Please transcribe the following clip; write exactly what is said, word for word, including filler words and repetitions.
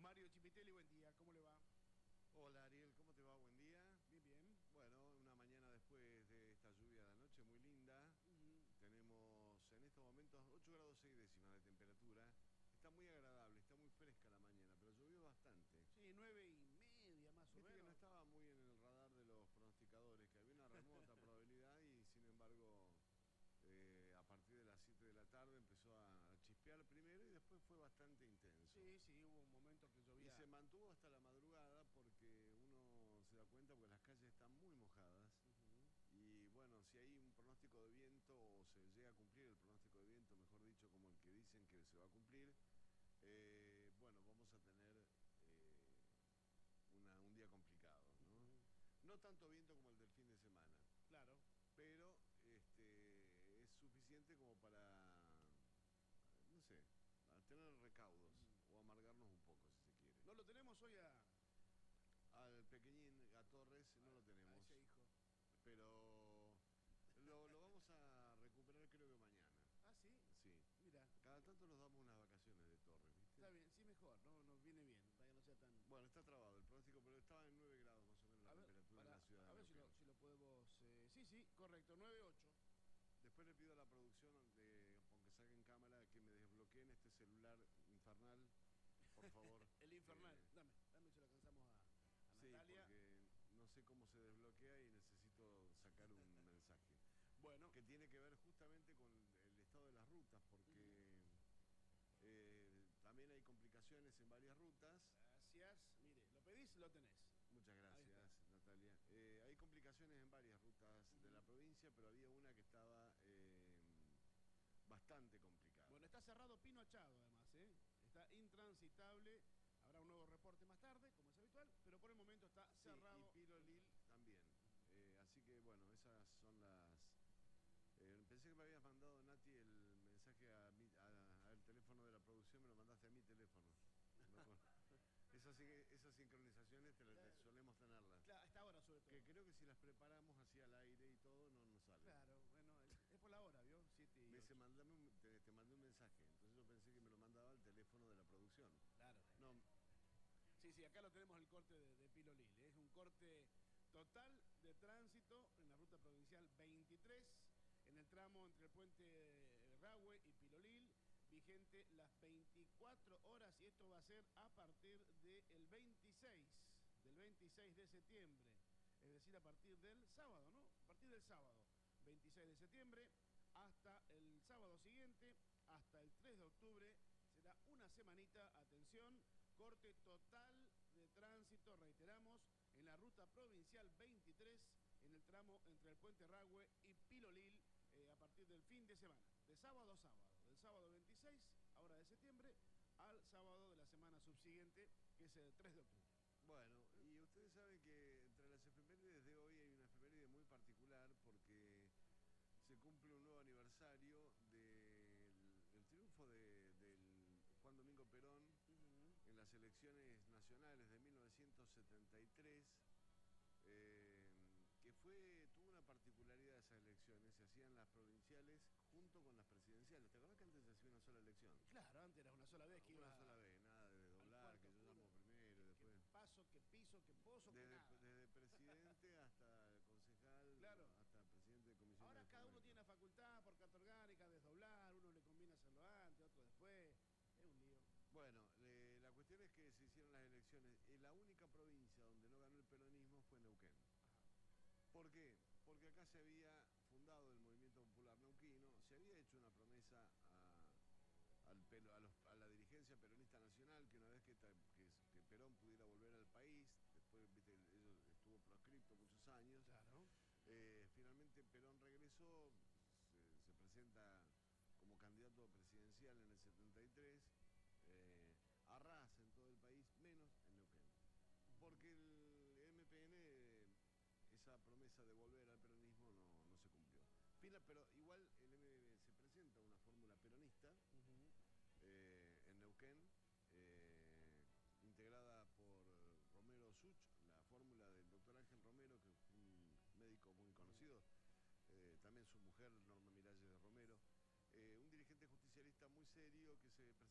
Mario Chipitelli, buen día, ¿cómo le va? Hola Ariel, ¿cómo te va? Buen día. Bien, bien. Bueno, una mañana después de esta lluvia de la noche muy linda. Ujú. Tenemos en estos momentos ocho grados seis décimas de temperatura. Está muy agradable, está muy fresca la mañana, pero llovió bastante. Sí, nueve y media más o Viste que no menos. estaba muy en el radar de los pronosticadores, que había una remota probabilidad y sin embargo eh, a partir de las siete de la tarde empezó a chispear primero y después fue bastante intenso. Sí, sí, hubo un momento que Y llovía. se mantuvo hasta la madrugada porque uno se da cuenta porque las calles están muy mojadas. Ujú. Y bueno, si hay un pronóstico de viento o se llega a cumplir el pronóstico de viento, mejor dicho, como el que dicen que se va a cumplir, eh, bueno, vamos a tener eh, una, un día complicado, ¿no? Ujú. No tanto viento como el del fin de semana, Claro. pero este, es suficiente como para, no sé, para tener recaudos Ujú. o amargarnos un poco, si se quiere. No lo tenemos hoy a, Al pequeñín, a Torres, no lo a- a ese tenemos, hijo. pero lo, lo vamos a recuperar creo que mañana. Ah, sí, Sí. mira, Cada tanto nos damos unas vacaciones de Torres, ¿viste? está bien, sí, mejor, ¿no? Nos viene bien, para que no sea tan... Bueno, está trabado el pronóstico, pero estaba en nueve grados más o menos la A ver, temperatura en la para, ciudad a de ver si lo, Neuquén. si lo podemos... eh, Sí, sí, correcto, nueve ocho. Después le pido a la producción, de, aunque salga en cámara, que me desbloqueen este celular infernal, por favor. El infernal, Que, dame, dame, se lo alcanzamos a, a sí, Natalia. porque no sé cómo se desbloquea y necesito sacar un mensaje. Bueno. Que tiene que ver justamente con el estado de las rutas, Ujú. porque eh, también hay complicaciones en varias rutas. Gracias. Mire, lo pedís, lo tenés. Muchas Ahí está. gracias, Natalia. Eh, hay complicaciones en varias rutas de la Ujú. provincia, pero había una que estaba eh, bastante complicada. Bueno, está cerrado Pino Achado, además, ¿eh? Está intransitable. Habrá un nuevo reporte más tarde, como es habitual, pero por el momento está Sí, y cerrado Pilo todo el Lil tránsito. también. Ujú. Eh, así que bueno, esas son las... Eh, pensé que me habías mandado, Nati, el mensaje a mi- a- al teléfono de la producción, me lo mandaste a mi teléfono. No con- esas, sí- esas sincronizaciones te, las- te- Eh, solemos tenerlas. Claro, hasta ahora sobre Que todo. creo que si las preparamos así al aire y todo, no nos salen. Claro, bueno, es, es por la hora, ¿vio? Siete y Me dice, ocho. mandame un- te, te mandé un mensaje. Entonces yo pensé que me lo mandaba al teléfono de la producción. Claro. No, Sí, sí, acá lo tenemos el corte de, de Pilo Lil. Es un corte total de tránsito en la ruta provincial veintitrés, en el tramo entre el puente Rahue y Pilolil, vigente las veinticuatro horas y esto va a ser a partir del veintiséis, del veintiséis de septiembre, es decir, a partir del sábado, ¿no? A partir del sábado, veintiséis de septiembre, hasta el sábado siguiente, hasta el tres de octubre, será una semanita, atención, corte total de tránsito, reiteramos, en la ruta provincial veintitrés, en el tramo entre el puente Rahue y Pilolil, eh, a partir del fin de semana, de sábado a sábado, del sábado veintiséis, ahora de septiembre, al sábado de la semana subsiguiente, que es el tres de octubre. bueno, y ustedes saben que entre las efemérides de hoy hay una efeméride muy particular porque se cumple un nuevo aniversario del el triunfo de, del Juan Domingo Perón Uh -huh. en las elecciones nacionales de mil novecientos setenta y tres. Eh, que fue, tuvo una particularidad de esas elecciones, se hacían las provinciales junto con las presidenciales. ¿Te acordás que antes se hacía una sola elección? Claro, antes era una sola vez que Una ibas sola vez, nada de al doblar, cuarto que yo oscuro, llamo primero y que, que después. paso, que piso, que pozo, que Desde, nada. desde presidente hasta el concejal, Claro. hasta presidente de comisiones Ahora de cada uno fomento. tiene la facultad por carta orgánica de desdoblar, uno le conviene hacerlo antes, otro después. Es un lío. Bueno, eh, la cuestión es que se hicieron las elecciones. Y la única provincia donde no ganó el peronismo fue Neuquén. Ajá. ¿Por qué? Porque acá se había fundado el Movimiento Popular Neuquino, se había hecho una promesa a, al pelo- a, los- a la dirigencia peronista nacional que una vez que, ta- que, que Perón pudiera volver al país, después viste, ello estuvo proscripto muchos años, Claro. eh, finalmente Perón regresó, se, se presenta como candidato presidencial en el setenta y tres, eh, arrasa en todo el país, menos en Neuquén. Ujú. Porque el M P N, esa promesa de volver al peronismo no, no se cumplió. Final, pero igual el M P N se presenta una fórmula peronista Ujú. eh, en Neuquén, eh, integrada por Romero Such, la fórmula del doctor Ángel Romero, que es un médico muy Ujú. conocido, eh, también su mujer, Norma Miralles de Romero, eh, un dirigente justicialista muy serio que se